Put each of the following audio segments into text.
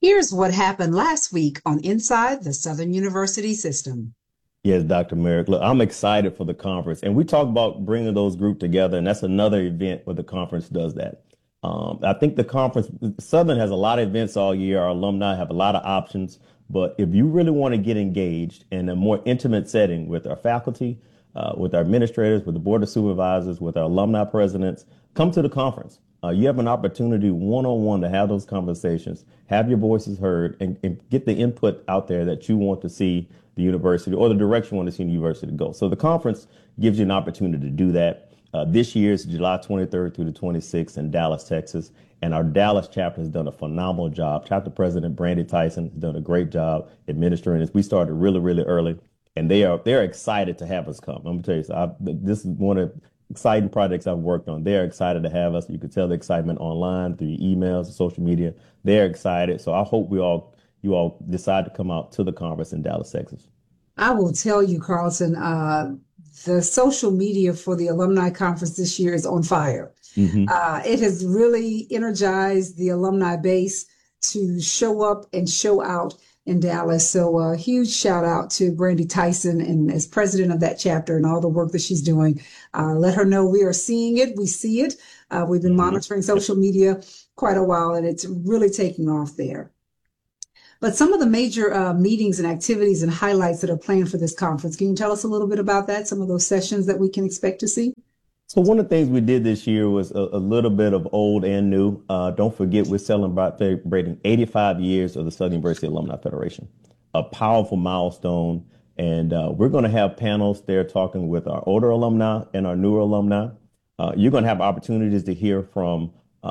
Here's what happened last week on Inside the Southern University System. Yes, Dr. Merrick. Look, I'm excited for the conference. And we talk about bringing those group together, and that's another event where the conference does that. I think the conference, Southern has a lot of events all year. Our alumni have a lot of options. But if you really want to get engaged in a more intimate setting with our faculty, with our administrators, with the board of supervisors, with our alumni presidents, come to the conference. You have an opportunity one-on-one to have those conversations, have your voices heard, and get the input out there that you want to see the university or the direction you want to see the university go. So the conference gives you an opportunity to do that. This year is July 23rd through the 26th in Dallas, Texas. And our Dallas chapter has done a phenomenal job. Chapter President Brandy Tyson has done a great job administering this. We started really, really early, and they're excited to have us come. I'm gonna tell you, this is one of the exciting projects I've worked on. They're excited to have us. You can tell the excitement online through emails, social media. They're excited. So I hope you all decide to come out to the conference in Dallas, Texas. I will tell you, Carlton, the social media for the alumni conference this year is on fire. Hmm. It has really energized the alumni base to show up and show out in Dallas. So a huge shout out to Brandy Tyson and as president of that chapter and all the work that she's doing. Let her know we are seeing it. We see it. We've been Hmm. monitoring social media quite a while, and it's really taking off there. But some of the major meetings and activities and highlights that are planned for this conference, can you tell us a little bit about that? Some of those sessions that we can expect to see? So one of the things we did this year was a little bit of old and new. Don't forget, we're celebrating 85 years of the Southern University Alumni Federation, a powerful milestone. And we're going to have panels there talking with our older alumni and our newer alumni. You're going to have opportunities to hear from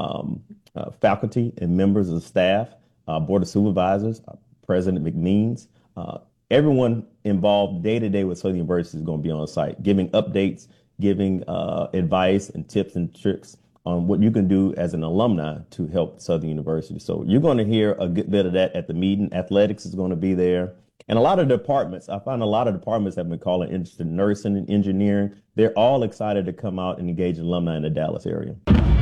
faculty and members of the staff, board of supervisors, President McMeans. Everyone involved day to day with Southern University is going to be on site, giving updates, giving advice and tips and tricks on what you can do as an alumni to help Southern University. So you're going to hear a good bit of that at the meeting. Athletics is going to be there. And a lot of departments, I find a lot of departments have been calling interested in nursing and engineering. They're all excited to come out and engage alumni in the Dallas area.